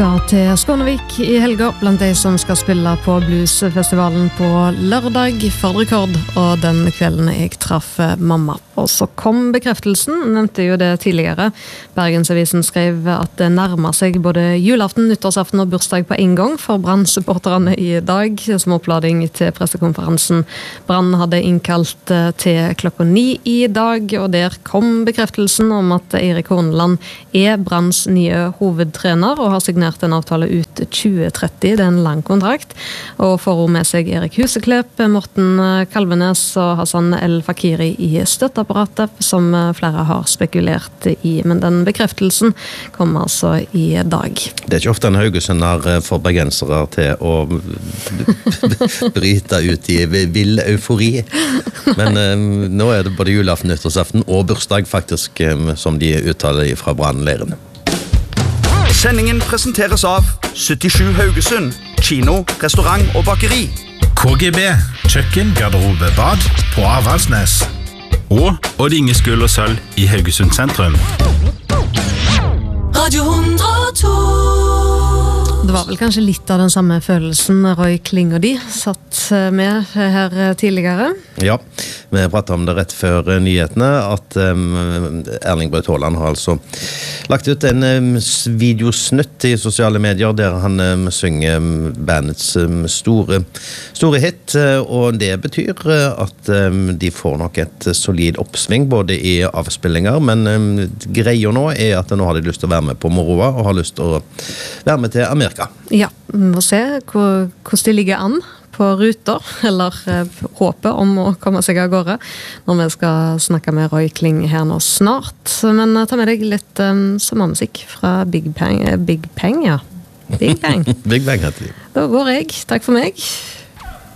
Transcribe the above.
skal til Skånevik I helga blant de som skal spille på bluesfestivalen på lørdag for rekord, og den kvelden jeg traff mamma. Og så kom bekreftelsen, nevnte jo det tidligere. Bergensavisen skrev at det nærmer seg både julaften, nyttårsaften og bursdag på en gang for Brann-supporterne I dag, som opplading til pressekonferansen. Brann hadde innkalt til 9:00 I dag, og der kom bekreftelsen om at Eirik Horneland Branns nye hovedtrener, og har signert en avtale ut 2030, det en lang kontrakt, og får med seg Erik Huseklepp, Morten Kalvenes og Hassan El Fakiri I støtteapparatet, som flere har spekulert I, men den bekreftelsen kom altså I dag. Det ikke ofte en Haugesund får bergensere til å bryte ut I vill eufori, men nå det både julaften, nyttårsaften og bursdag faktisk, som de uttaler fra Brannleiren. Sendingen presenteres av 77 Haugesund, kino, restaurant og bakeri. KGB, kjøkken, garderobe, bad på Avaldsnes. Og Odd Inge Skull og Sølv I Haugesund sentrum. Radio 102. Det var vel kanskje litt av den samme følelsen Roy Kling og de satt med her tidligere. Ja, vi pratet om det rett før nyhetene, at Erling Braut Haaland har altså lagt ut en videosnutt I sosiale medier, der han synger bandets store hit, og det betyr at de får nok et solid oppsving, både I avspillinger, men greia nå at nå har de lyst til å være med på moroa, og har lyst til å være med til Amerika. Ja, vi må se hvordan de ligger an på ruter, eller håpet om å komme seg av gårde, når vi skal snakke med Roy Kling her nå snart. Men ta med deg litt sommermusikk fra Big Bang, ja. Big Bang. Big Bang heter de. Da går jeg. Takk for meg.